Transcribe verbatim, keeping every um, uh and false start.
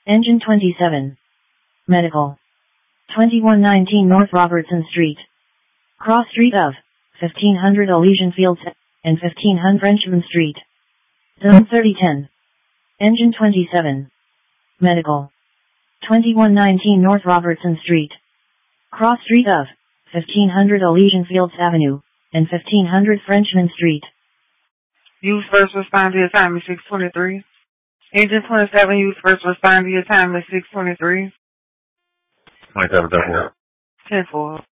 Engine twenty-seven. Medical. twenty-one nineteen North Robertson Street. Cross Street of fifteen hundred Elysian Fields and fifteen hundred Frenchman Street. Zone thirty ten. Engine twenty-seven. Medical. twenty-one nineteen North Robertson Street. Cross Street of fifteen hundred Elysian Fields Avenue and fifteen hundred Frenchman Street. Use first respond to your time is six twenty-three. Engine twenty-seven, use first respond to your time is six twenty-three. twenty-seven, double. ten four.